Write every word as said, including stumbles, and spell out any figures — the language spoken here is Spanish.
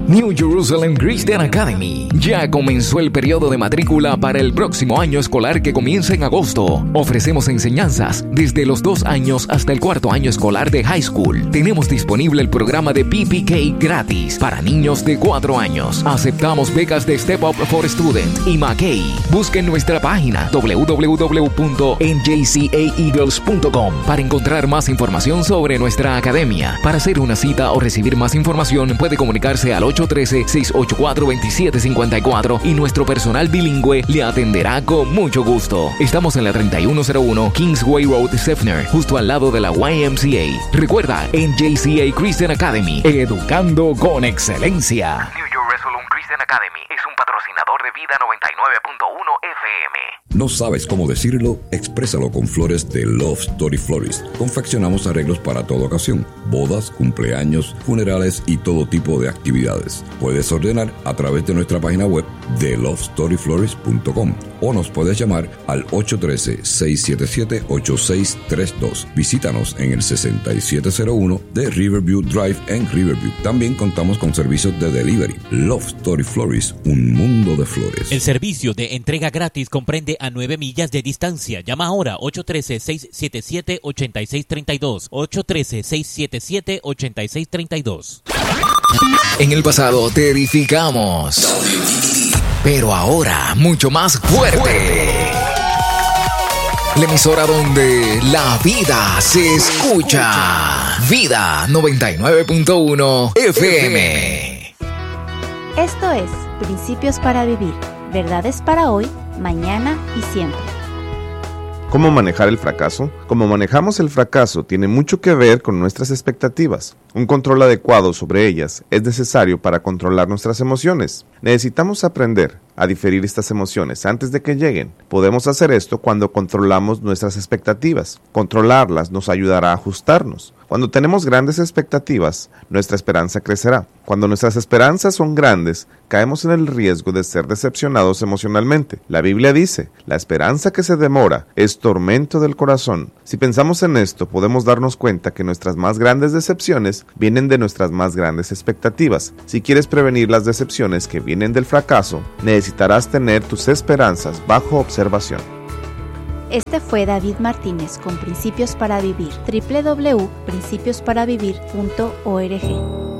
New Jerusalem Christian Academy. Ya comenzó el periodo de matrícula para el próximo año escolar que comienza en agosto. Ofrecemos enseñanzas desde los dos años hasta el cuarto año escolar de high school. Tenemos disponible el programa de P P K gratis para niños de cuatro años. Aceptamos becas de Step Up for Student y McKay. Busquen nuestra página doble u doble u doble u punto n j c a eagles punto com para encontrar más información sobre nuestra academia. Para hacer una cita o recibir más información puede comunicarse al ocho uno tres, seis ocho cuatro, dos siete cinco cuatro y nuestro personal bilingüe le atenderá con mucho gusto. Estamos en la treinta y uno cero uno Kingsway Road, Seffner, justo al lado de la Y M C A. Recuerda, N J C A Christian Academy, educando con excelencia. New Jerusalem Christian Academy es un patrocinador de Vida noventa y nueve punto uno F M. ¿No sabes cómo decirlo? Exprésalo con flores de Love Story Florist. Confeccionamos arreglos para toda ocasión: bodas, cumpleaños, funerales y todo tipo de actividades. Puedes ordenar a través de nuestra página web de love story florist punto com o nos puedes llamar al ocho uno tres, seis siete siete, ocho seis tres dos. Visítanos en el sesenta y siete cero uno de Riverview Drive en Riverview. También contamos con servicios de delivery. Love Story Florist, un mundo de flores. El servicio de entrega gratis comprende a nueve millas de distancia. Llama ahora ocho uno tres, seis siete siete, ocho seis tres dos. ocho uno tres, seis siete siete, ocho seis tres dos. En el pasado te edificamos, pero ahora mucho más fuerte. La emisora donde la vida se escucha. Vida noventa y nueve punto uno F M. Esto es Principios para Vivir. Verdades para hoy, mañana y siempre. ¿Cómo manejar el fracaso? Como manejamos el fracaso tiene mucho que ver con nuestras expectativas. Un control adecuado sobre ellas es necesario para controlar nuestras emociones. Necesitamos aprender a diferir estas emociones antes de que lleguen. Podemos hacer esto cuando controlamos nuestras expectativas. Controlarlas nos ayudará a ajustarnos. Cuando tenemos grandes expectativas, nuestra esperanza crecerá. Cuando nuestras esperanzas son grandes, caemos en el riesgo de ser decepcionados emocionalmente. La Biblia dice, la esperanza que se demora es tormento del corazón. Si pensamos en esto, podemos darnos cuenta que nuestras más grandes decepciones vienen de nuestras más grandes expectativas. Si quieres prevenir las decepciones que vienen del fracaso, necesitarás tener tus esperanzas bajo observación. Este fue David Martínez con Principios para Vivir. doble u doble u doble u punto principios para vivir punto org.